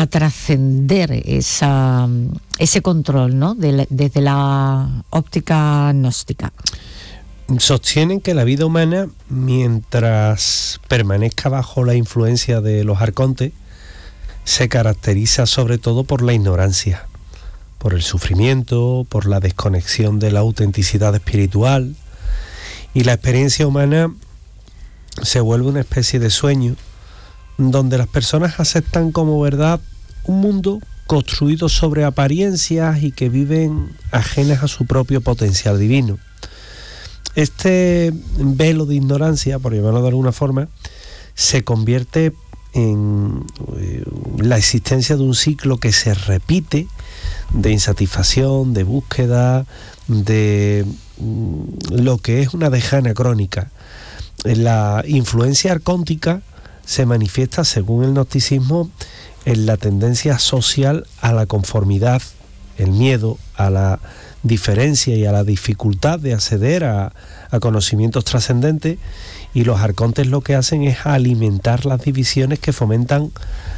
trascender ese control, ¿no? Desde la óptica gnóstica. Sostienen que la vida humana, mientras permanezca bajo la influencia de los arcontes, se caracteriza sobre todo por la ignorancia, por el sufrimiento, por la desconexión de la autenticidad espiritual, y la experiencia humana se vuelve una especie de sueño donde las personas aceptan como verdad un mundo construido sobre apariencias y que viven ajenas a su propio potencial divino. Este velo de ignorancia, por llamarlo de alguna forma, se convierte en la existencia de un ciclo que se repite de insatisfacción, de búsqueda, de lo que es una dejana crónica. La influencia arcóntica se manifiesta, según el gnosticismo, en la tendencia social a la conformidad, el miedo a la diferencia y a la dificultad de acceder a conocimientos trascendentes, y los arcontes lo que hacen es alimentar las divisiones que fomentan,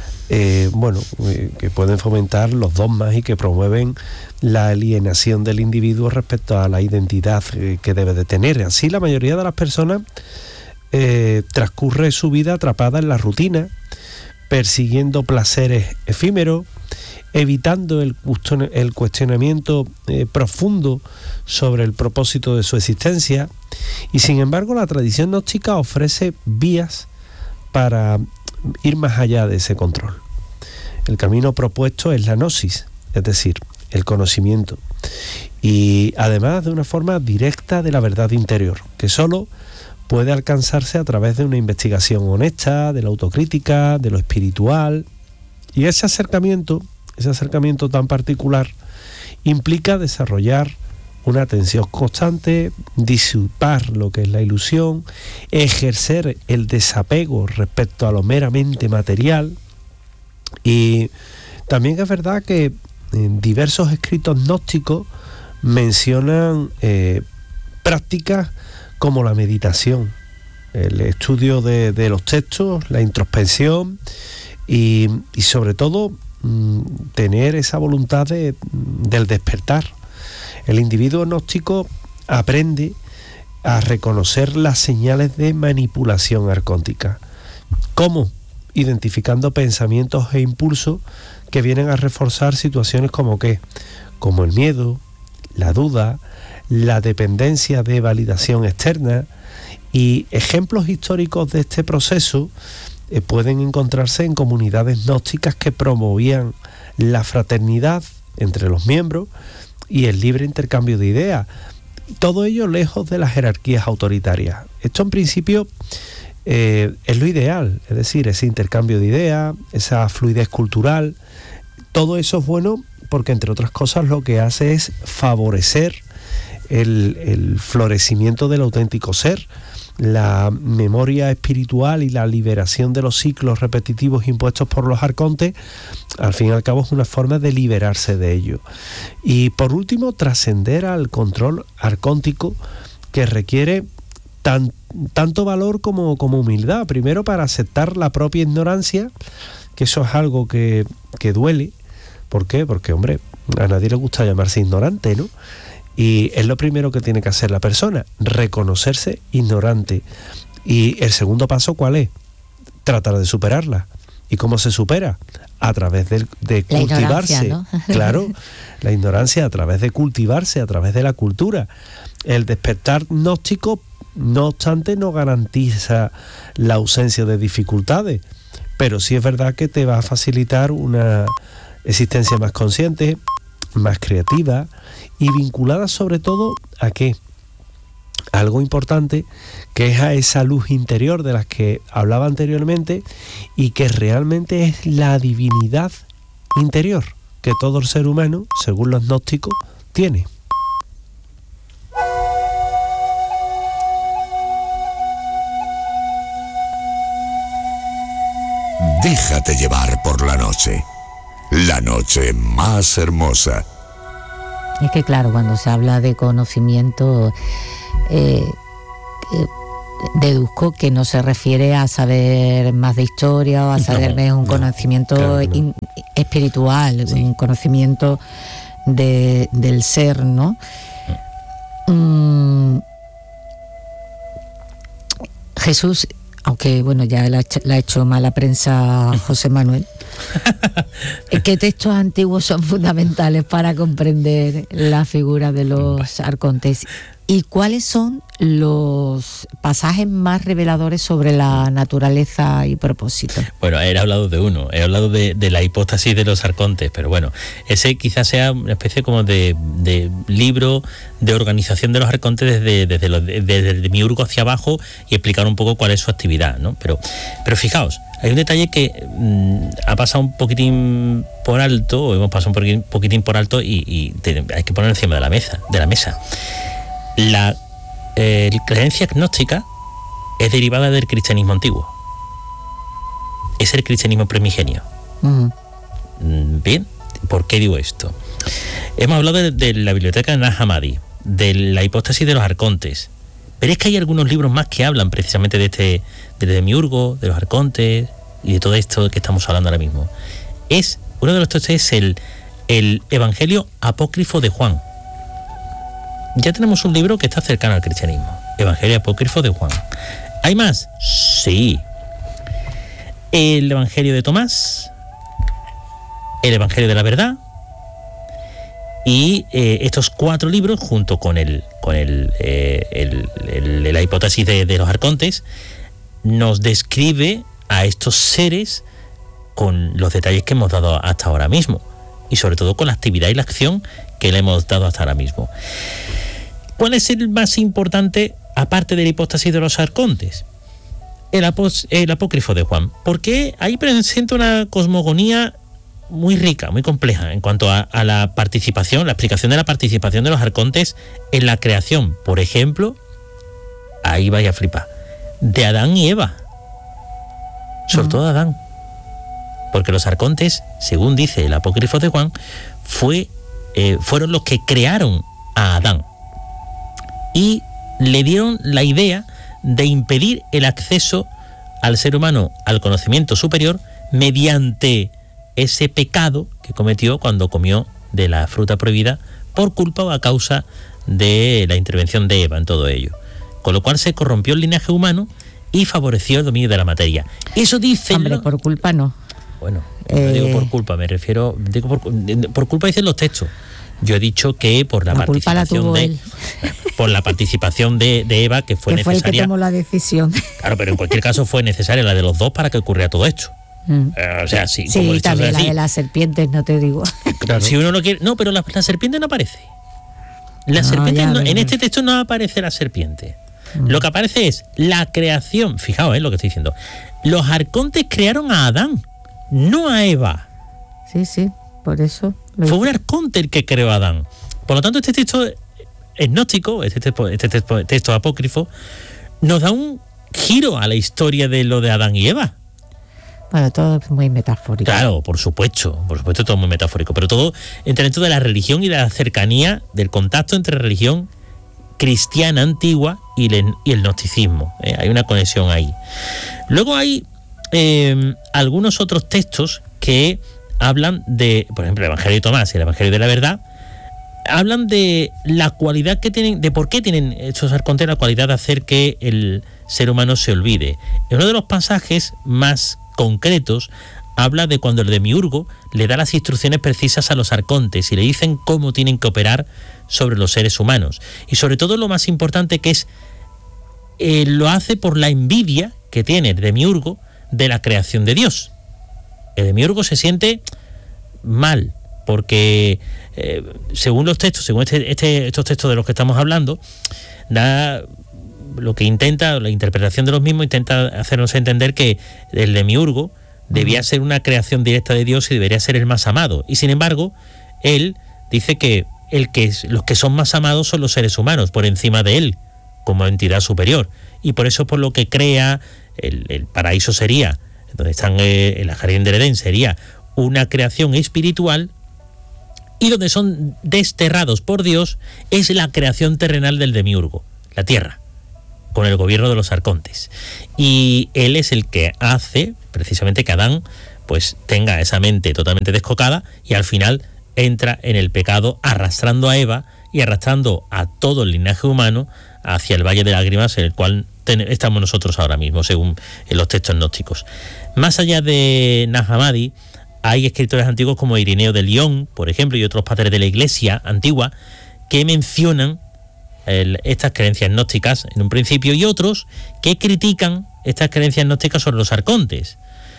que pueden fomentar los dogmas y que promueven la alienación del individuo respecto a la identidad que debe de tener. Así, la mayoría de las personas transcurre su vida atrapada en la rutina, persiguiendo placeres efímeros, evitando el cuestionamiento profundo sobre el propósito de su existencia. Y sin embargo, la tradición gnóstica ofrece vías para ir más allá de ese control. El camino propuesto es la gnosis, es decir, el conocimiento, y además de una forma directa de la verdad interior, que solo puede alcanzarse a través de una investigación honesta, de la autocrítica, de lo espiritual. Y ese acercamiento tan particular implica desarrollar una atención constante, disipar lo que es la ilusión, ejercer el desapego respecto a lo meramente material. Y también es verdad que en diversos escritos gnósticos mencionan prácticas como la meditación, el estudio de los textos, la introspección y sobre todo tener esa voluntad del despertar. El individuo gnóstico aprende a reconocer las señales de manipulación arcóntica. ¿Cómo? Identificando pensamientos e impulsos que vienen a reforzar situaciones como el miedo, la duda, la dependencia de validación externa. Y ejemplos históricos de este proceso pueden encontrarse en comunidades gnósticas que promovían la fraternidad entre los miembros y el libre intercambio de ideas. Todo ello lejos de las jerarquías autoritarias. Esto en principio es lo ideal, es decir, ese intercambio de ideas, esa fluidez cultural. Todo eso es bueno porque, entre otras cosas, lo que hace es favorecer el florecimiento del auténtico ser, la memoria espiritual y la liberación de los ciclos repetitivos impuestos por los arcontes. Al fin y al cabo es una forma de liberarse de ello. Y por último, trascender al control arcóntico, que requiere tanto valor como humildad. Primero, para aceptar la propia ignorancia, que eso es algo que duele. ¿Por qué? Porque, hombre, a nadie le gusta llamarse ignorante, ¿no? Y es lo primero que tiene que hacer la persona, reconocerse ignorante. Y el segundo paso, ¿cuál es? Tratar de superarla. ¿Y cómo se supera? A través de cultivarse, ¿no? Claro, la ignorancia a través de cultivarse, a través de la cultura. El despertar gnóstico, no obstante, no garantiza la ausencia de dificultades, pero sí es verdad que te va a facilitar una existencia más consciente, más creativa y vinculada sobre todo a ¿qué? Algo importante, que es a esa luz interior de la que hablaba anteriormente y que realmente es la divinidad interior que todo el ser humano, según los gnósticos, tiene. Déjate llevar por la noche más hermosa. Es que claro, cuando se habla de conocimiento, deduzco que no se refiere a saber más de historia o a saber un conocimiento espiritual, sí, un conocimiento del ser, ¿no? Jesús, aunque bueno, ya le ha hecho mala prensa José Manuel, ¿qué textos antiguos son fundamentales para comprender la figura de los arcontes? ¿Y cuáles son los pasajes más reveladores sobre la naturaleza y propósito? Bueno, he hablado de uno, he hablado de la hipóstasis de los arcontes, pero bueno, ese quizás sea una especie como de libro de organización de los arcontes desde Demiurgo hacia abajo y explicar un poco cuál es su actividad, ¿no? Pero fijaos, hay un detalle que ha pasado un poquitín por alto, o hemos pasado un poquitín por alto y hay que poner encima de la mesa. La creencia gnóstica es derivada del cristianismo antiguo. Es el cristianismo primigenio. Uh-huh. Bien, ¿por qué digo esto? Hemos hablado de la biblioteca de Nag Hammadi, de la hipóstasis de los arcontes, pero es que hay algunos libros más que hablan precisamente del demiurgo, de los arcontes y de todo esto que estamos hablando ahora mismo. Uno de los textos es el Evangelio apócrifo de Juan. Ya tenemos un libro que está cercano al cristianismo, Evangelio apócrifo de Juan. ¿Hay más? Sí. El Evangelio de Tomás, el Evangelio de la Verdad, y estos 4 libros, junto con la hipótesis de los arcontes, nos describe a estos seres con los detalles que hemos dado hasta ahora mismo, y sobre todo con la actividad y la acción que le hemos dado hasta ahora mismo. ¿Cuál es el más importante, aparte de la hipóstasis de los arcontes? El apócrifo de Juan, porque ahí presenta una cosmogonía muy rica, muy compleja en cuanto a la participación, la explicación de la participación de los arcontes en la creación. Por ejemplo, ahí vaya a flipar, de Adán y Eva, sobre todo Adán, porque los arcontes, según dice el apócrifo de Juan, fueron los que crearon a Adán y le dieron la idea de impedir el acceso al ser humano al conocimiento superior mediante ese pecado que cometió cuando comió de la fruta prohibida por culpa o a causa de la intervención de Eva en todo ello. Con lo cual se corrompió el linaje humano y favoreció el dominio de la materia. Eso dice... Hombre, por culpa no. Bueno, no digo por culpa, me refiero... por culpa dicen los textos. Yo he dicho que por la participación por la participación de Eva, que fue necesaria. Fue el que tomó la decisión. Claro, pero en cualquier caso fue necesaria la de los dos para que ocurriera todo esto. O sea, sí. Sí, como también la de las serpientes, no te digo. Claro. Si uno no quiere... No, pero la serpiente no aparece. La serpiente en este texto no aparece la serpiente. Lo que aparece es la creación. Fijaos, lo que estoy diciendo. Los arcontes crearon a Adán, no a Eva. Sí, por eso. Fue un arconte el que creó a Adán. Por lo tanto, este texto gnóstico, este texto apócrifo, nos da un giro a la historia de lo de Adán y Eva. Bueno, todo es muy metafórico. Claro, por supuesto, todo muy metafórico, pero todo entra dentro de la religión y de la cercanía del contacto entre religión cristiana antigua y el gnosticismo. Hay una conexión ahí. Luego hay algunos otros textos que hablan de, por ejemplo, el Evangelio de Tomás y el Evangelio de la Verdad, hablan de la cualidad que tienen, de por qué tienen estos arcontes la cualidad de hacer que el ser humano se olvide. En uno de los pasajes más concretos habla de cuando el demiurgo le da las instrucciones precisas a los arcontes y le dicen cómo tienen que operar sobre los seres humanos. Y sobre todo lo más importante que es, lo hace por la envidia que tiene el demiurgo de la creación de Dios. El demiurgo se siente mal porque según los textos, según estos textos de los que estamos hablando, lo que intenta, la interpretación de los mismos intenta hacernos entender que el demiurgo debía ser una creación directa de Dios y debería ser el más amado. Y sin embargo, él dice que los que son más amados son los seres humanos, por encima de él, como entidad superior. Y por eso, por lo que crea, el paraíso sería, donde están el jardín del Edén, sería una creación espiritual, y donde son desterrados por Dios es la creación terrenal del demiurgo, la tierra, con el gobierno de los arcontes. Y él es el que hace precisamente que Adán pues tenga esa mente totalmente descocada y al final entra en el pecado, arrastrando a Eva y arrastrando a todo el linaje humano hacia el valle de lágrimas, en el cual estamos nosotros ahora mismo, según en los textos gnósticos. Más allá de Nag Hammadi, hay escritores antiguos como Ireneo de Lyon, por ejemplo, y otros padres de la Iglesia antigua, que mencionan estas creencias gnósticas en un principio, y otros que critican estas creencias gnósticas sobre los arcontes.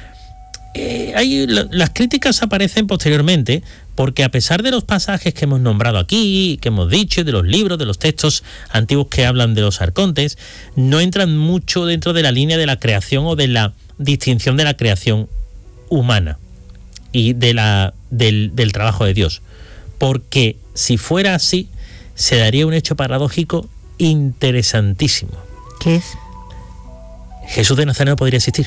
Las críticas aparecen posteriormente, porque a pesar de los pasajes que hemos nombrado aquí, que hemos dicho, de los libros, de los textos antiguos que hablan de los arcontes, no entran mucho dentro de la línea de la creación o de la distinción de la creación humana y del trabajo de Dios. Porque si fuera así, se daría un hecho paradójico interesantísimo. ¿Qué es? Jesús de Nazaret no podría existir.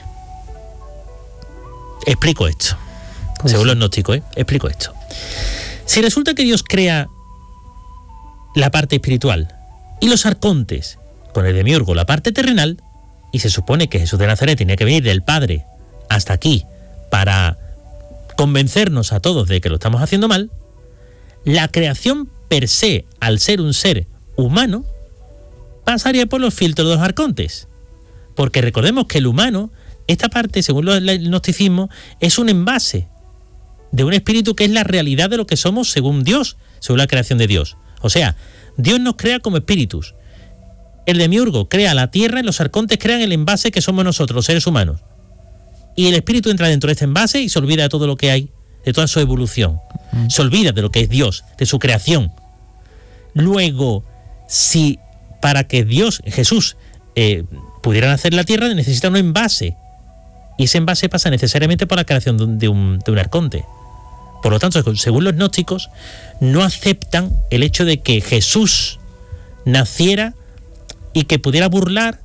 Explico esto. Pues según los gnósticos, explico esto. Si resulta que Dios crea la parte espiritual y los arcontes, con el demiurgo, la parte terrenal, y se supone que Jesús de Nazaret tenía que venir del Padre hasta aquí para convencernos a todos de que lo estamos haciendo mal, la creación per se, al ser un ser humano, pasaría por los filtros de los arcontes. Porque recordemos que el humano, esta parte, según el gnosticismo, es un envase de un espíritu que es la realidad de lo que somos según Dios, según la creación de Dios. O sea, Dios nos crea como espíritus. El demiurgo crea la tierra y los arcontes crean el envase que somos nosotros, los seres humanos. Y el espíritu entra dentro de este envase y se olvida de todo lo que hay, de toda su evolución. Se olvida de lo que es Dios, de su creación. Luego, si para que Dios, Jesús, pudiera hacer la tierra, necesita un envase. Y ese envase pasa necesariamente por la creación de un arconte. Por lo tanto, según los gnósticos, no aceptan el hecho de que Jesús naciera y que pudiera burlar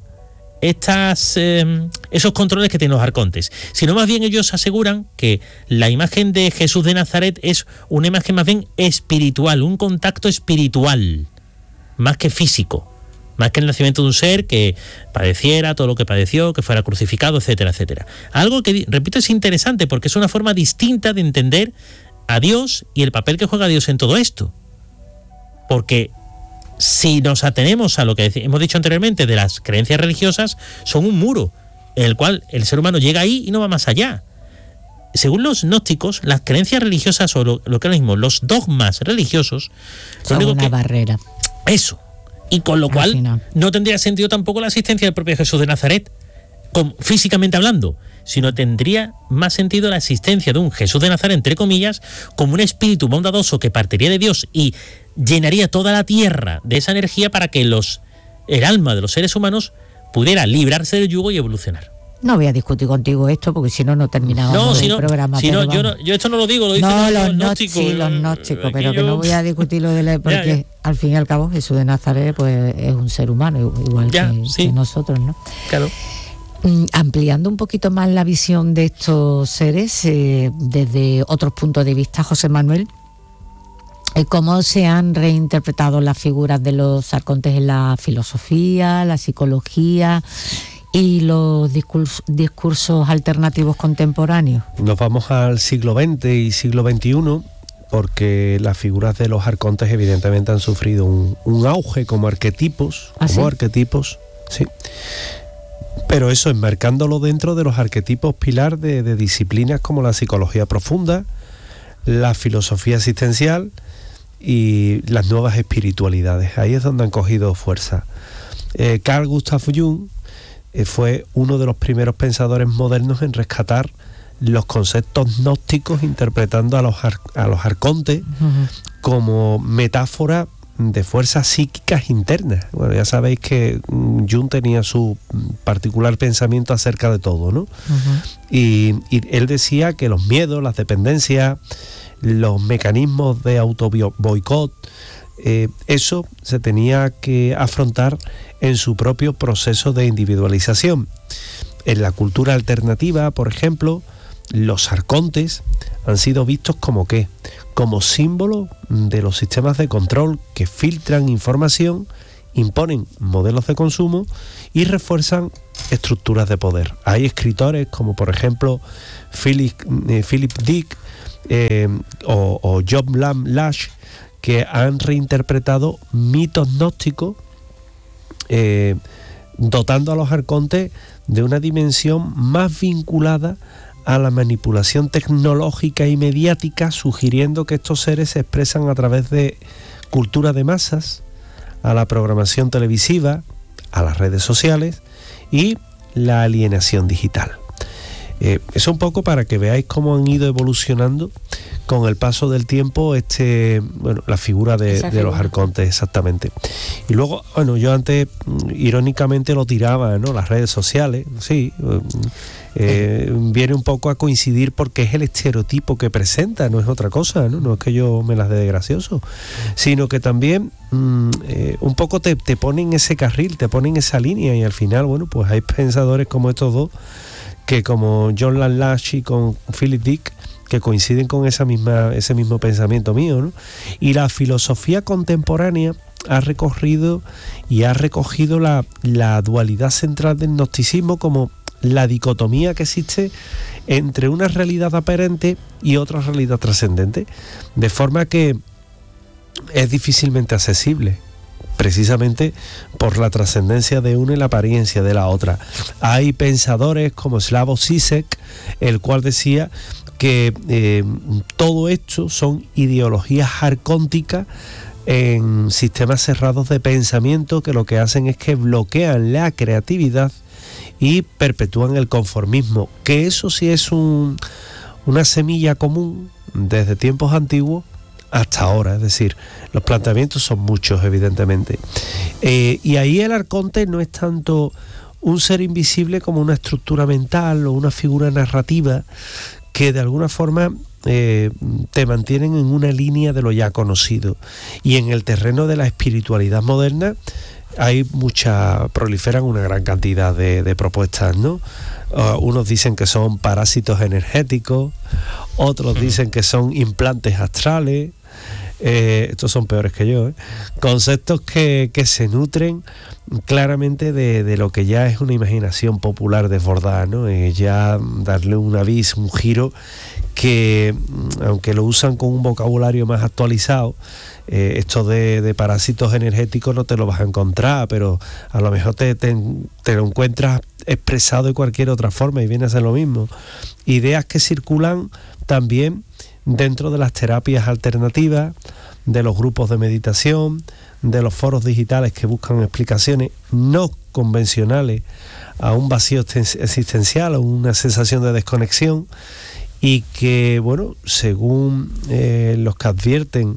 esos controles que tienen los arcontes, sino más bien ellos aseguran que la imagen de Jesús de Nazaret es una imagen más bien espiritual, un contacto espiritual, más que físico, más que el nacimiento de un ser que padeciera todo lo que padeció, que fuera crucificado, etcétera, etcétera. Algo que, repito, es interesante porque es una forma distinta de entender a Dios y el papel que juega Dios en todo esto. Porque si nos atenemos a lo que hemos dicho anteriormente de las creencias religiosas, son un muro en el cual el ser humano llega ahí y no va más allá. Según los gnósticos, las creencias religiosas o lo que es lo mismo, los dogmas religiosos son una barrera. Eso. Y con lo cual no tendría sentido tampoco la existencia del propio Jesús de Nazaret, físicamente hablando, sino tendría más sentido la existencia de un Jesús de Nazaret, entre comillas, como un espíritu bondadoso que partiría de Dios y llenaría toda la tierra de esa energía para que el alma de los seres humanos pudiera librarse del yugo y evolucionar. No voy a discutir contigo esto porque si no terminábamos el programa. Yo esto no lo digo, lo dicen los gnósticos. Sí, los gnósticos, pero que no voy a discutir lo de porque al fin y al cabo Jesús de Nazaret pues es un ser humano igual que nosotros, ¿no? Claro. Ampliando un poquito más la visión de estos seres desde otros puntos de vista, José Manuel, ¿cómo se han reinterpretado las figuras de los arcontes en la filosofía, la psicología y los discursos alternativos contemporáneos? Nos vamos al siglo XX y siglo XXI, porque las figuras de los arcontes evidentemente han sufrido un auge como arquetipos. ¿Ah, sí? Arquetipos, sí. Pero eso, enmarcándolo dentro de los arquetipos pilar de disciplinas como la psicología profunda, la filosofía existencial y las nuevas espiritualidades. Ahí es donde han cogido fuerza. Carl Gustav Jung fue uno de los primeros pensadores modernos en rescatar los conceptos gnósticos, interpretando a los arcontes como metáfora de fuerzas psíquicas internas. Bueno, ya sabéis que Jung tenía su particular pensamiento acerca de todo, ¿no? Y él decía que los miedos, las dependencias, los mecanismos de auto-boicot, eso se tenía que afrontar en su propio proceso de individualización. En la cultura alternativa, por ejemplo, los arcontes han sido vistos como ¿qué? Como símbolo de los sistemas de control que filtran información, imponen modelos de consumo y refuerzan estructuras de poder. Hay escritores como por ejemplo Philip Dick o John Lash, que han reinterpretado mitos gnósticos, dotando a los arcontes de una dimensión más vinculada a la manipulación tecnológica y mediática, sugiriendo que estos seres se expresan a través de cultura de masas, a la programación televisiva, a las redes sociales y la alienación digital. Eso un poco para que veáis cómo han ido evolucionando con el paso del tiempo la figura de los arcontes, exactamente. Y luego, bueno, yo antes irónicamente lo tiraba, ¿no? Las redes sociales, sí, viene un poco a coincidir porque es el estereotipo que presenta, no es otra cosa, ¿no? No es que yo me las dé de gracioso, sino que también un poco te ponen ese carril, te ponen esa línea, y al final, bueno, pues hay pensadores como estos dos, que como John Lash y con Philip Dick, que coinciden con ese mismo pensamiento mío, ¿no? Y la filosofía contemporánea ha recogido la dualidad central del gnosticismo como la dicotomía que existe entre una realidad aparente y otra realidad trascendente, de forma que es difícilmente accesible, precisamente por la trascendencia de una y la apariencia de la otra. Hay pensadores como Slavoj Žižek, el cual decía que todo esto son ideologías arcónticas en sistemas cerrados de pensamiento, que lo que hacen es que bloquean la creatividad y perpetúan el conformismo, que eso sí es una semilla común desde tiempos antiguos hasta ahora. Es decir, los planteamientos son muchos, evidentemente, y ahí el arconte no es tanto un ser invisible como una estructura mental o una figura narrativa que de alguna forma te mantienen en una línea de lo ya conocido. Y en el terreno de la espiritualidad moderna proliferan una gran cantidad de propuestas, ¿no? Unos dicen que son parásitos energéticos, otros dicen que son implantes astrales, estos son peores que yo, conceptos que se nutren claramente de lo que ya es una imaginación popular desbordada, ¿no? Ya darle un giro que, aunque lo usan con un vocabulario más actualizado, esto de parásitos energéticos no te lo vas a encontrar, pero a lo mejor te lo encuentras expresado de cualquier otra forma y viene a ser lo mismo. Ideas que circulan también dentro de las terapias alternativas, de los grupos de meditación, de los foros digitales que buscan explicaciones no convencionales a un vacío existencial o una sensación de desconexión, y que, bueno, según los que advierten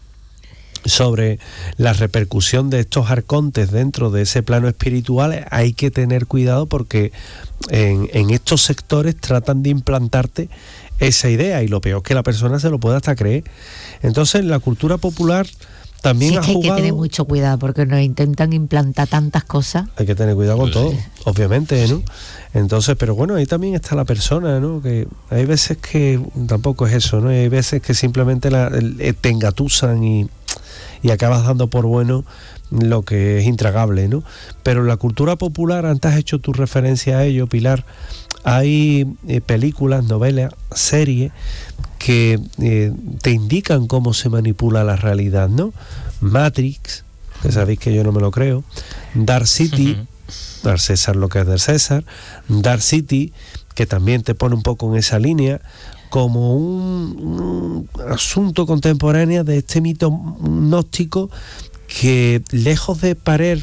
sobre la repercusión de estos arcontes dentro de ese plano espiritual, hay que tener cuidado porque en estos sectores tratan de implantarte esa idea, y lo peor es que la persona se lo puede hasta creer. Entonces, la cultura popular también ha jugado... Hay que tener mucho cuidado porque nos intentan implantar tantas cosas. Hay que tener cuidado con todo, obviamente, ¿no? Entonces, pero bueno, ahí también está la persona, ¿no? Que hay veces que tampoco es eso, ¿no? Hay veces que simplemente te engatusan y acabas dando por bueno lo que es intragable, ¿no? Pero la cultura popular, antes has hecho tu referencia a ello, Pilar, hay películas, novelas, series que te indican cómo se manipula la realidad, ¿no? Matrix, que sabéis que yo no me lo creo, Dark City, dar César lo que es del César, Dark City, que también te pone un poco en esa línea, como un asunto contemporáneo de este mito gnóstico que, lejos de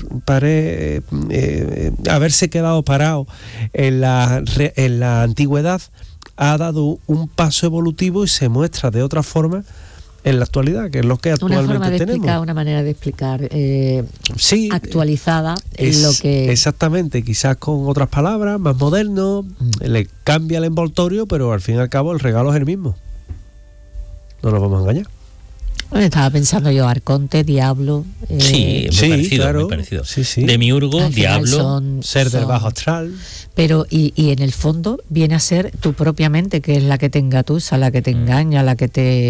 haberse quedado parado en la antigüedad, ha dado un paso evolutivo y se muestra de otra forma en la actualidad, que es lo que actualmente una forma de tenemos. Explicar, una manera de explicar sí, actualizada lo que... Exactamente, quizás con otras palabras, más moderno, le cambia el envoltorio, pero al fin y al cabo el regalo es el mismo. No nos vamos a engañar. Bueno, estaba pensando yo, arconte, diablo... Sí, muy parecido. Sí. Demiurgo, diablo, ser del bajo astral... Pero y en el fondo viene a ser tu propia mente, que es la que te engatusa, la que te engaña, la que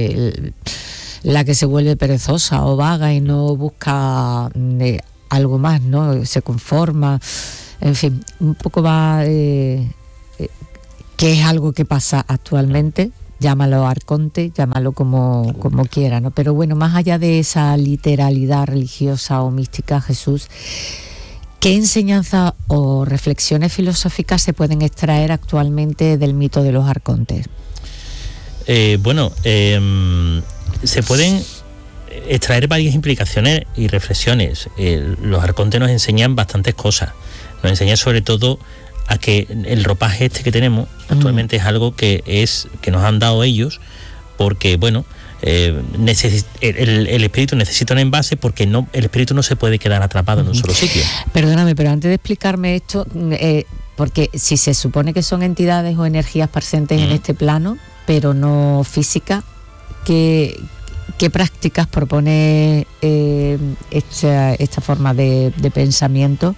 se vuelve perezosa o vaga y no busca algo más, ¿no? Se conforma. En fin, un poco va... que es algo que pasa actualmente, llámalo arconte, llámalo como quiera, ¿no? Pero bueno, más allá de esa literalidad religiosa o mística, Jesús, ¿qué enseñanza o reflexiones filosóficas se pueden extraer actualmente del mito de los arcontes? Se pueden extraer varias implicaciones y reflexiones. Los arcontes nos enseñan bastantes cosas. Nos enseñan sobre todo a que el ropaje este que tenemos actualmente es algo que nos han dado ellos, porque bueno, el espíritu necesita un envase, porque el espíritu no se puede quedar atrapado en un solo sitio. Perdóname, pero antes de explicarme esto, porque si se supone que son entidades o energías presentes en este plano, pero no físicas, ¿qué prácticas propone esta forma de pensamiento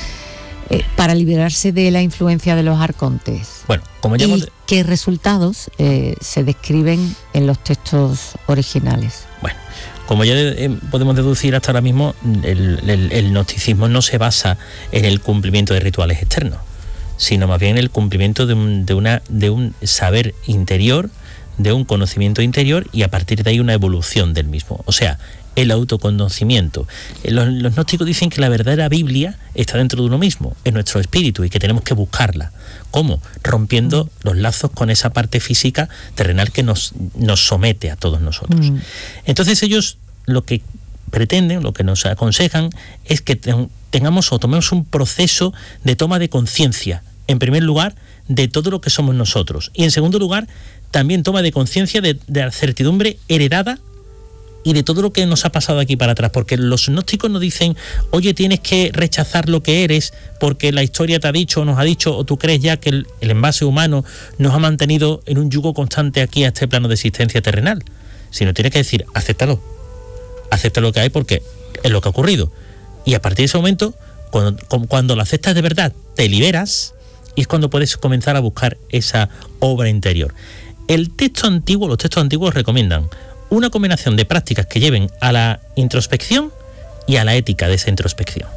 para liberarse de la influencia de los arcontes? Bueno, como ya ¿Y qué resultados se describen en los textos originales? Bueno, como ya podemos deducir hasta ahora mismo, el gnosticismo no se basa en el cumplimiento de rituales externos, sino más bien en el cumplimiento de un saber interior, de un conocimiento interior, y a partir de ahí una evolución del mismo. O sea, el autoconocimiento. Los gnósticos dicen que la verdadera Biblia está dentro de uno mismo, en nuestro espíritu, y que tenemos que buscarla. ¿Cómo? Rompiendo los lazos con esa parte física terrenal que nos somete a todos nosotros. Entonces ellos lo que pretenden, lo que nos aconsejan, es que tengamos o tomemos un proceso de toma de conciencia, en primer lugar, de todo lo que somos nosotros, y en segundo lugar, también toma de conciencia de la certidumbre heredada y de todo lo que nos ha pasado aquí para atrás, porque los gnósticos nos dicen, oye, tienes que rechazar lo que eres porque la historia te ha dicho o nos ha dicho, o tú crees ya que el envase humano nos ha mantenido en un yugo constante aquí a este plano de existencia terrenal, sino tienes que decir, acéptalo, acepta lo que hay porque es lo que ha ocurrido, y a partir de ese momento, cuando lo aceptas de verdad, te liberas, y es cuando puedes comenzar a buscar esa obra interior. Los textos antiguos recomiendan una combinación de prácticas que lleven a la introspección y a la ética de esa introspección.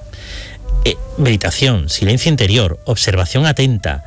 Meditación, silencio interior, observación atenta,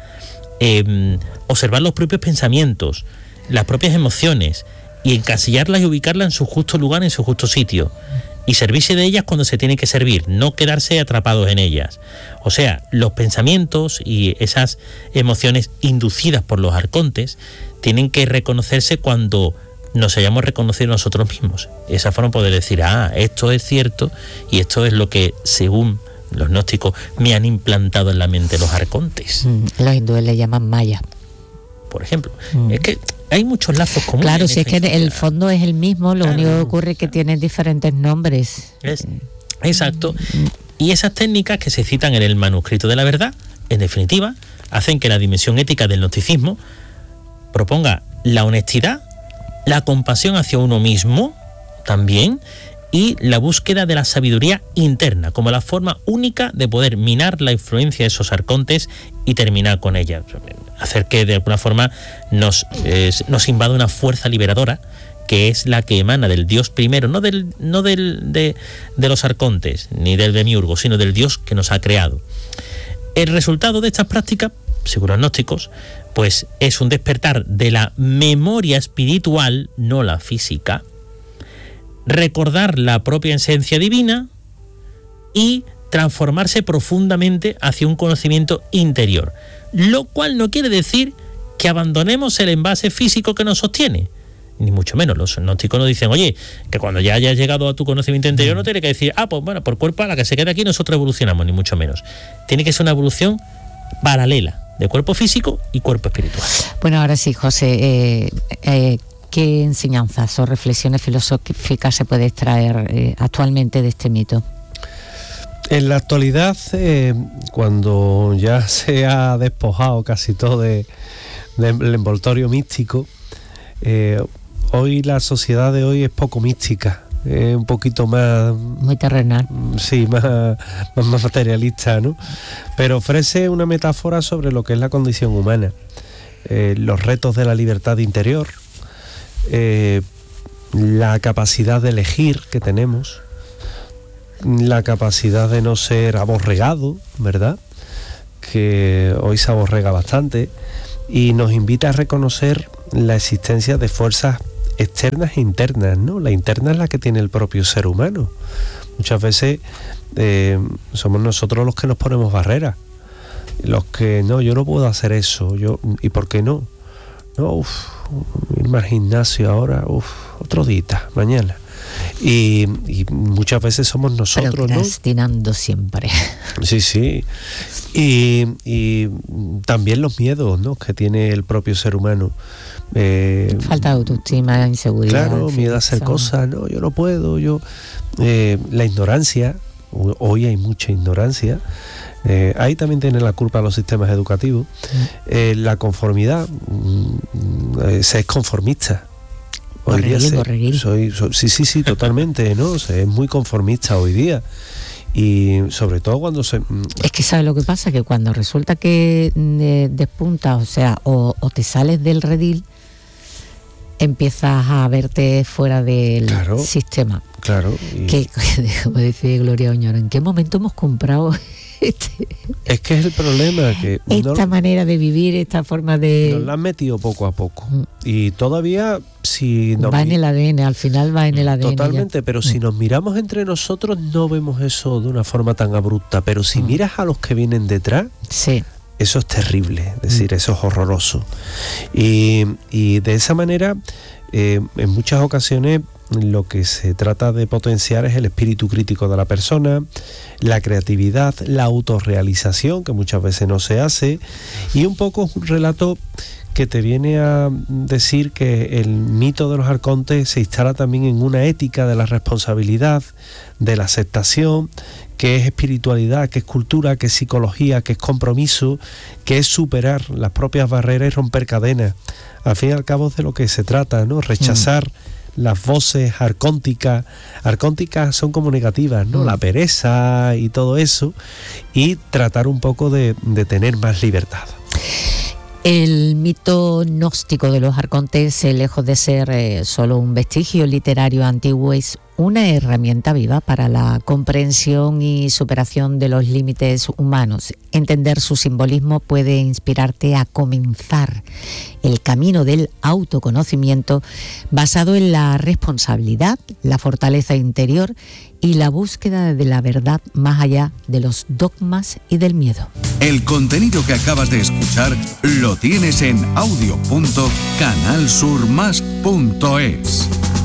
observar los propios pensamientos, las propias emociones, y encasillarlas y ubicarlas en su justo lugar, en su justo sitio, y servirse de ellas cuando se tiene que servir, no quedarse atrapados en ellas. O sea, los pensamientos y esas emociones inducidas por los arcontes tienen que reconocerse cuando nos hayamos reconocido nosotros mismos. De esa forma poder decir, esto es cierto, y esto es lo que, según los gnósticos, me han implantado en la mente los arcontes. Los hindúes le llaman maya, por ejemplo. Es que hay muchos lazos comunes. Claro, si es que el fondo es el mismo, lo único que ocurre es que tienen diferentes nombres. Exacto. Y esas técnicas que se citan en el manuscrito de la verdad, en definitiva, hacen que la dimensión ética del gnosticismo proponga la honestidad, la compasión hacia uno mismo también, y la búsqueda de la sabiduría interna como la forma única de poder minar la influencia de esos arcontes y terminar con ella, hacer que de alguna forma nos invada una fuerza liberadora, que es la que emana del Dios primero, no de los arcontes ni del demiurgo, sino del Dios que nos ha creado. El resultado de estas prácticas, según los gnósticos, pues es un despertar de la memoria espiritual, no la física, recordar la propia esencia divina y transformarse profundamente hacia un conocimiento interior, lo cual no quiere decir que abandonemos el envase físico que nos sostiene, ni mucho menos. Los gnósticos nos dicen, oye, que cuando ya hayas llegado a tu conocimiento interior no tiene que decir, pues bueno, por cuerpo a la que se quede aquí nosotros evolucionamos, ni mucho menos. Tiene que ser una evolución paralela de cuerpo físico y cuerpo espiritual. Bueno, ahora sí, José, ¿qué enseñanzas o reflexiones filosóficas se puede extraer actualmente de este mito? En la actualidad, cuando ya se ha despojado casi todo del envoltorio místico, hoy la sociedad de hoy es poco mística, un poquito más... Muy terrenal. Sí, más materialista, ¿no? Pero ofrece una metáfora sobre lo que es la condición humana, los retos de la libertad interior, la capacidad de elegir que tenemos, la capacidad de no ser aborregado, ¿verdad? que hoy se aborrega bastante y nos invita a reconocer la existencia de fuerzas externas e internas, ¿no? La interna es la que tiene el propio ser humano. Muchas veces somos nosotros los que nos ponemos barreras, los que no, yo no puedo hacer eso, ¿y por qué no? No, irme al gimnasio ahora, otro día, mañana. Y muchas veces somos nosotros, procrastinando, ¿no? Siempre. Sí. Y también los miedos, ¿no?, que tiene el propio ser humano. Falta de autoestima, inseguridad. Claro, miedo a hacer cosas, no, yo no puedo, la ignorancia, hoy hay mucha ignorancia. Ahí también tienen la culpa los sistemas educativos. La conformidad, se es conformista. Hoy día sí, totalmente, ¿no? Se es muy conformista hoy día. Y sobre todo cuando se... Es que ¿sabes lo que pasa? Que cuando resulta que despuntas, o sea, o te sales del redil, empiezas a verte fuera del sistema. Claro. Que, como dice Gloria Oñoro, ¿en qué momento hemos comprado es que es el problema, que esta manera de vivir, esta forma de... Nos la han metido poco a poco. Y todavía, si nos... Va en el ADN, al final va en el ADN. Totalmente, ya. Pero si nos miramos entre nosotros no vemos eso de una forma tan abrupta. Pero si miras a los que vienen detrás, sí, eso es terrible, es decir, eso es horroroso. Y de esa manera, en muchas ocasiones, lo que se trata de potenciar es el espíritu crítico de la persona, la creatividad, la autorrealización, que muchas veces no se hace, y un poco un relato que te viene a decir que el mito de los arcontes se instala también en una ética de la responsabilidad, de la aceptación, que es espiritualidad, que es cultura, que es psicología, que es compromiso, que es superar las propias barreras y romper cadenas. Al fin y al cabo es de lo que se trata, ¿no? Rechazar las voces arcónticas son como negativas, ¿no? La pereza y todo eso, y tratar un poco de tener más libertad. El mito gnóstico de los arcontes, lejos de ser solo un vestigio literario antiguo, es una herramienta viva para la comprensión y superación de los límites humanos. Entender su simbolismo puede inspirarte a comenzar el camino del autoconocimiento basado en la responsabilidad, la fortaleza interior y la búsqueda de la verdad más allá de los dogmas y del miedo. El contenido que acabas de escuchar lo tienes en audio.canalsurmas.es.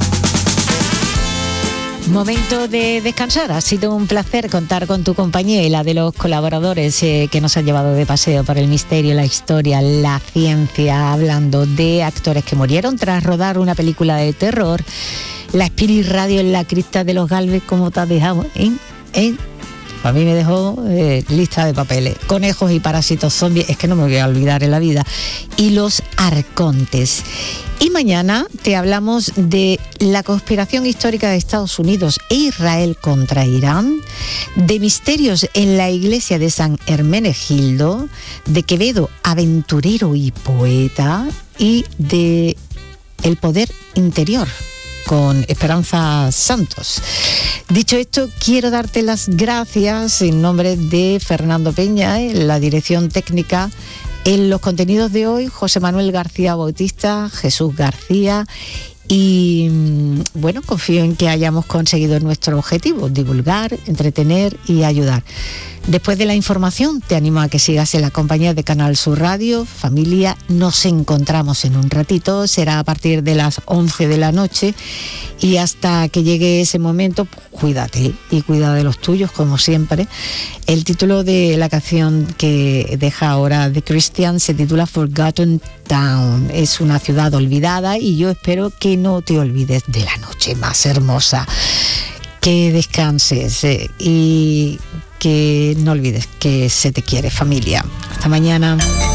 Momento de descansar. Ha sido un placer contar con tu compañía y la de los colaboradores que nos han llevado de paseo por el misterio, la historia, la ciencia, hablando de actores que murieron tras rodar una película de terror. La Spirit Radio en la cripta de los Galvez, ¿cómo te has dejado? A mí me dejó lista de papeles. Conejos y parásitos zombies, es que no me voy a olvidar en la vida. Y los arcontes. Y mañana te hablamos de la conspiración histórica de Estados Unidos e Israel contra Irán, de misterios en la iglesia de San Hermenegildo, de Quevedo, aventurero y poeta, y de el poder interior, con Esperanza Santos. Dicho esto, quiero darte las gracias en nombre de Fernando Peña, en la dirección técnica. En los contenidos de hoy, José Manuel García Bautista, Jesús García, y bueno, confío en que hayamos conseguido nuestro objetivo: divulgar, entretener y ayudar. Después de la información, te animo a que sigas en la compañía de Canal Sur Radio. Familia, nos encontramos en un ratito, será a partir de las 11 de la noche, y hasta que llegue ese momento, cuídate y cuida de los tuyos, como siempre. El título de la canción que deja ahora The Christian se titula Forgotten Town. Es una ciudad olvidada y yo espero que no te olvides de la noche más hermosa. Que descanses y que no olvides que se te quiere, familia. Hasta mañana.